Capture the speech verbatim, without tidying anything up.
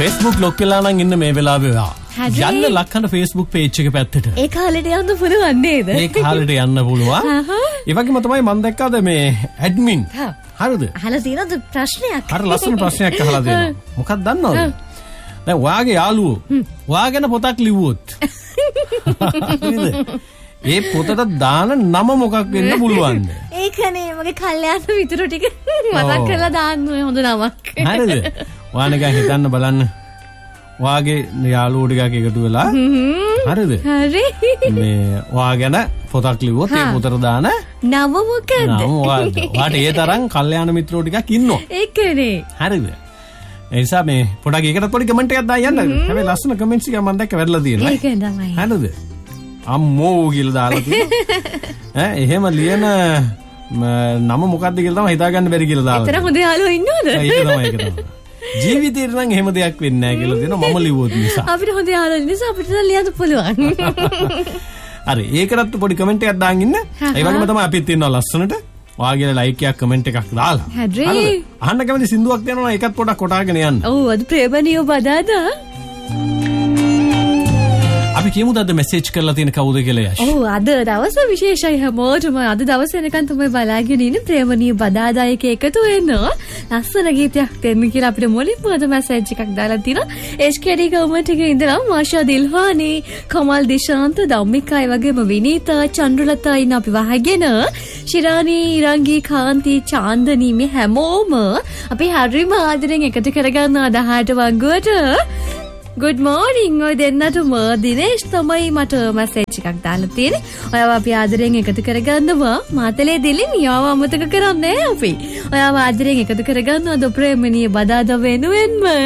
Facebook lock වෙලා නම් ඉන්න මේ වෙලාවේ යන්න ලක්කන Facebook page එක පැත්තට. ඒ කාලෙට යන්න පුළුවන් නේද? ඒ කාලෙට යන්න පුළුවන්. ඒ වගේම තමයි මම දැක්කද මේ ඇඩ්මින්. හරිද? අහලා තියෙනවද ප්‍රශ්නයක්? හරි ලස්සන ප්‍රශ්නයක් අහලා දෙනවා. මොකක්ද දන්නවද? දැන් ඔයාගේ යාළුවෝ ඔයාගෙන පොතක් ලිව්වොත් ඒ පොතට දාන නම මොකක් වෙන්න පුළුවන්ද? ඒකනේ මගේ කල්යාණ මිතුරු ටික මතක් කරලා දාන්න හොඳ නමක්. හරිද? ඔයා නිකන් හිතන්න බලන්න. ඔයාගේ යාළුවෝ ටිකක් එකතු වෙලා හරිද? හරි. මේ ඔයාගෙන පොතක් ලිව්වොත් ඒ පොතට දාන නම මොකද? නම ඔයාට. ඔයාට ඒ තරම් කල්යාණ මිත්‍රෝ ටිකක් ඉන්නවා. ඒකනේ. හරිද? ඒ නිසා මේ පොඩක් ඒකට පොඩි කමෙන්ට් එකක් දාන්න යන්න. හැබැයි ලස්සන කමෙන්ට්ස් එකක් මම දැක්ක වැරලා තියෙනවා. ඒක තමයි. හරිද? අම්මෝ කියලා දාලා තියෙනවා. ඈ එහෙම ලියන නම මොකක්ද කියලා තමයි හිතාගන්න බැරි කියලා දාලා. ඒතර හොඳ යාළුවෝ ඉන්නවද? ඒක තමයි ඒක තමයි. ජීවිතේ නම් එහෙම දෙයක් වෙන්නේ නැහැ කියලා දෙනවා මම ලිව්වොත් නිසා. අපිට හොඳ යාළුවෝ නිසා අපිට ලියන්න පුළුවන්. හරි ඒකටත් පොඩි කමෙන්ට් එකක් දාන් ඉන්න. ඒ වගේම තමයි අපිත් ඉන්නවා ලස්සනට. ඔයාගේ ලයික් එකක් කමෙන්ට් එකක් දාලා. හරි. අහන්න කැමති සින්දුවක් තියෙනවා ඒකත් පොඩක් කොටාගෙන යන්න. ඔව් අද ප්‍රේමණියෝ බදාදා. අපි කියමුද අද මෙසේජ් කරලා තියෙන කවුද කියලා යෂ්? ඔව් අද දවස විශේෂයි හැමෝටම. අද දවසේ එනකන් තමයි බලාගෙන ඉන්නේ ප්‍රේමණීය බදාදායක එකතු වෙනවා. ලස්සන ගීතයක් දෙන්න කියලා අපිට මුලින්ම අද මෙසේජ් එකක් දාලා තිනා. එච් කේ ඩී කමෙන්ට් එකේ ඉඳලා මාෂා දිල්හානි, කමල් දිශාන්ත, ධම්මිකා වගේම විනීතා, චන්ද්‍රලතා ඉන්න අපි වහගෙන ශිරානි, ඉරංගි, කාන්ති, චාන්දනි මේ හැමෝම අපි හරිම ආදරෙන් එකතු කරගන්න අදහාට වංගුවට good morning ඔය දෙන්නටම දිනේෂ් තමයි මට මැසේජ් එකක් දාලා තියෙන්නේ. ඔයාව අපි ආදරෙන් එකතු කරගන්නවා. මාතලේ දිලින් යාව අමතක කරන්නේ අපි. ඔයාව ආදරෙන් එකතු කරගන්නවා ද ප්‍රේමණීය බදාදා වෙනුවෙන්ම.